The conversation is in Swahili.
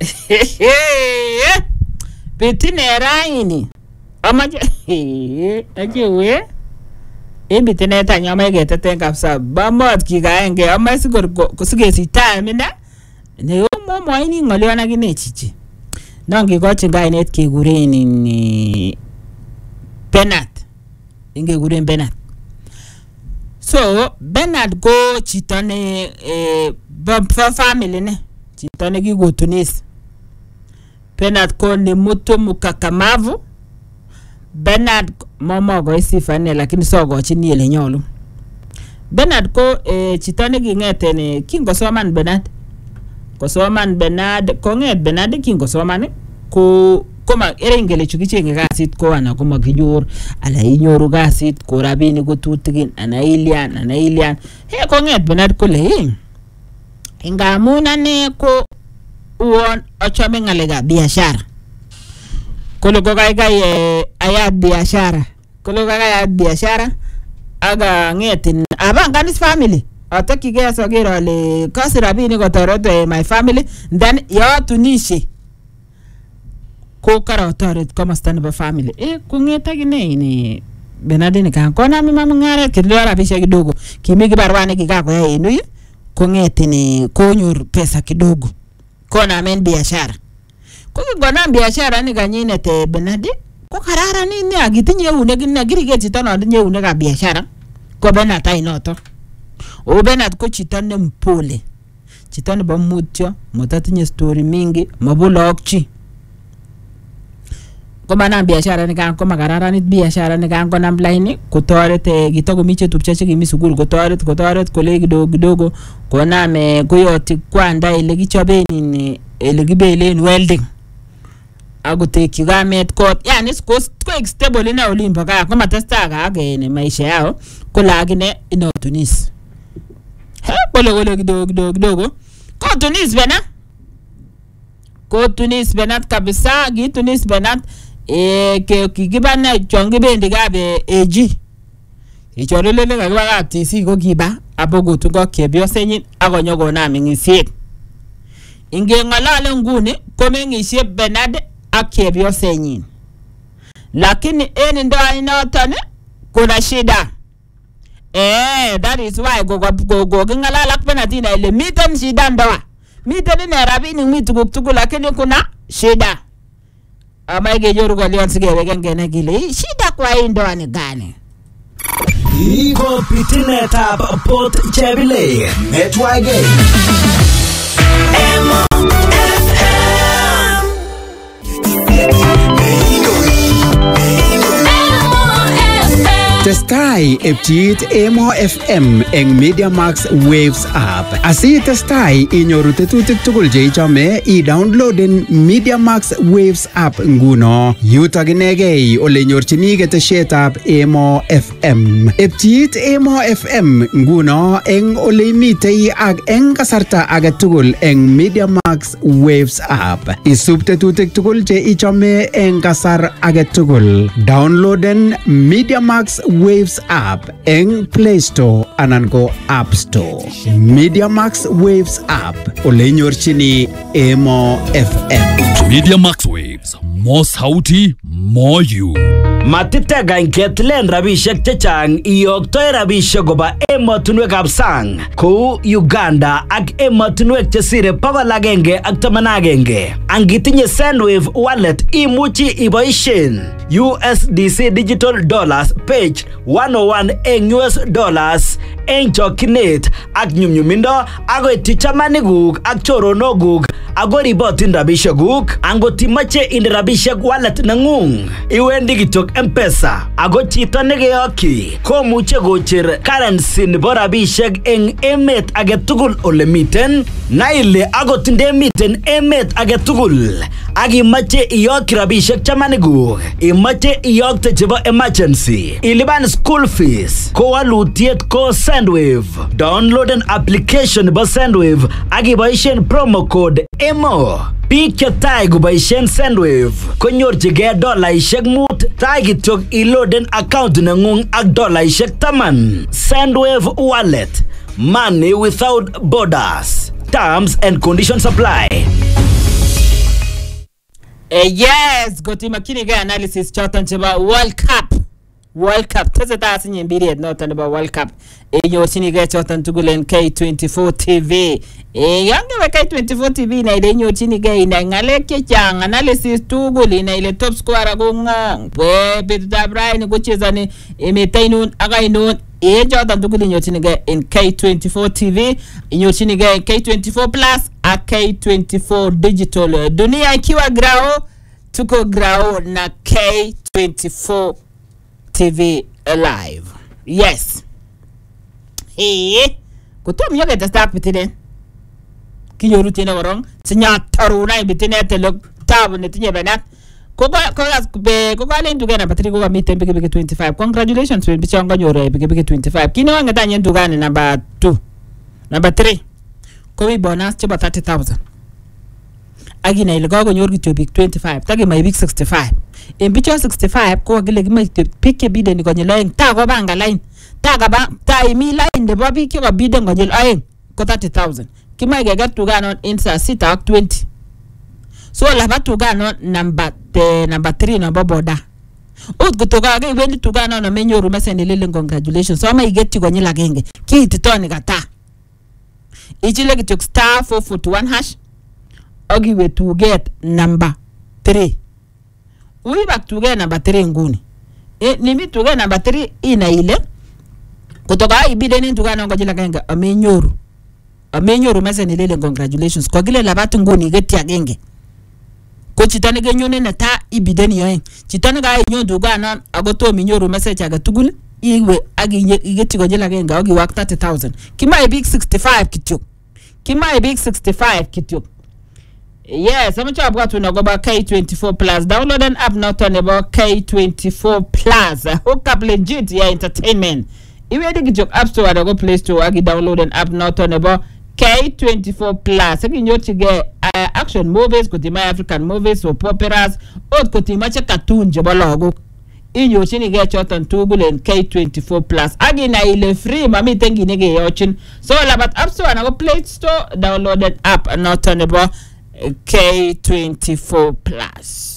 Bitine raini. Amaje ajewe. Bitine tanya magetete kapsa. Bamot kikaenge ama sigor kusigesi time na. Ne mo ini ngoliona gine chichi. Nangi gochi ngainet kekuren ni Bernard. Ingekuren Bernard. So Bernard ko chito ne family ne. Chito ne kikotunis. Bernard ko ni mtu mkakamavu. Bernard mama go isifane lakini sogo chini ile nyolo. Bernard ko chito ne kingete ne kingosoman Bernard. Kosoman Bernard ko nget Bernard kingosoman ko koma erengele chukichenge gasit ko ana koma kinyor ala inyoru gasit ko rabini ko tutigin ana ilian he ko nget Bernard ko le ingamun ane ko uon ochome ngalega biashara kolo ko kai ayat biashara aga ngetin abanganis family ataki geso gero le kasi rabini ko toroto my family then ya tunishe ko kara toret kama stand by family kungeta gine ni Bernardine kan kona mi mama ngare kidlo rabisha kidogo kimi kibarwane kikako ya inu kungeti ni konyor pesa kidogo kona men biashara kukigona biashara ni ganyine te Bernardine ko karara ni agitinye une gine girigeti tono ndinye une ga biashara ko Bernard inoto o Bernard ko chitane mpole chitane ba mutyo mutatinye story mingi mabulokchi koma na biashara ni kan koma karara ni biashara ni kan kona mlaini kutorete gitogo miche tupchache kimi sukuru kutoret kole kidogo kona me kuyoti kwanda ile gichobeni ni ile gibelen welding agote kigamet kot yani ko stable ina olimpo ka koma testa ga agene maisha yao kulagine ino Tunis pole kidogo ko Tunis Bernard kabisa gi Tunis Bernard ke kibana chongi bendi gabe eji ichorelele ga TC ko kiba abogo tungo kebyo senyin agonyogo na mingisiet inge ngalale ngune komengisie Bernard akebyo senyin lakini ndo ainotane kuna shida that is why go ngalala Bernard ina ile miten shida ndoa miten ni rabini mitukuk lakini kuna shida amaige joru galion sigere ngene gile shida kwa hii ndoa ni gani iko pitine tab pot chebile netwage Testai epchit Emo FM eng Media Max Waves app. Asi testai inyoru tetutik tugul che ichome i-downloaden Media Max Waves app nguno. Yutok inegei ole nyorchini ketesietab Emo FM. Epchit Emo FM nguno eng ole imitei ak eng kasarta age tugul eng Media Max Waves app. Isub tetutik tugul che ichome eng kasar age tugul. Downloaden Media Max Waves app eng Play Store anan ko App Store. Media Max Waves app ole nyorchini Emo FM. Media Max Waves, more sauti, more you. Matitega inketlen rabishek chechang iyoktoi rabishek koba emotunwekab sang kou Uganda ak emotunwek chesire 181. Angitinye Sendwave wallet imuchi iboishen USDC digital dollars page 101 eng US dollars eng chokinet ak nyumnyumindo agoi tichamaniguk ak choronoguk ago ribotin rabishekuk. Angot imache inde rabishek wallet nengung iwendi kityok M-Pesa ago chito negeyoki komuche gocher currency nebo rabishek eng emet agetugul ole miten na ile agot ndemiten emet agetugul ak imache iyoki rabishek chamaniguk imache iyokte chebo emergency iliban school fees ko walutiet ko Sendwave. Download an application nebo Sendwave ak iboishen promo code EMO. Biik che tai kuboishen Sendwave konyorchigei $5 tai kityok iloaden account nengung ak $10. Sendwave wallet, money without borders. Terms and conditions apply. Yes, goti makini ga analysis choton cheba World Cup teseta asinye mbiriet noton nebo World Cup inyorchini ga choton tugulen K24 TV yange we K24 TV na ile inyorchini ga ina ngalek chechang analysis tugul ina ile top scorer ko ngang Peter Brian kochezani emetainun akainon choton tugul inyorchini ga in K24 TV inyorchini ga K24 Plus a K24 Digital dunia ikiwa grao tuko grao na K24 TV live. Yes. Kutum yoke ta start bitinen. Kinyoru tena warong sinya taruna bitine telok tab ne tinye banat. Ko len tuga na battery ko kamiten big 25. Congratulations when bichanga nyore big 25. Kino ngata nyen tuga ni number 2. Number 3. Ko wi bonus cheba 30,000. Agina ile go nyor kityo big 25 tagi mai big 65 en bicho 65 ko gile gima pick bide ni gonye line ta go banga line ta ga ba ta imi line de babi ki go bide gonye line ko 30,000 kima ge get to ganon insa sita 20 so la ba to ganon number 3 number boda ut go to ga ge wendi to ganon na menyoru mesende lele congratulations so mai get gonye la genge ki titoni gata ichile kitok star 441 hash Ogi we to get number 3. We back to get number 3 nguni. Nimi to get number 3 ina ile. Kutoka ibide ni tuga ngojila genga amenyoru. Amenyoru message lele congratulations. Kwa gile labatu nguni geti agenge. Ko chitani genyone na ta ibide ni yoen. Chitani ga inyo tuga na agoto minyoru message aga tugul iwe agi igeti gojila genga ogi work 30,000. Kima e big 65 kityo. Kima e big 65 kityo. Yes, I'm sure about to know about K24 Plus. Download an app not on about K24 Plus. Hook up legit, yeah, entertainment. If you get your app store or go Play Store, I download an app not on about K24 Plus. I can you get action movies, kutima African movies, or operas, or kutima cartoon jabalogo. In your chini get shot on Tugul and K24 Plus. Again, I ile free, mami tengi nege yochin. So, about app store and go Play Store, download an app not on about K24 Plus.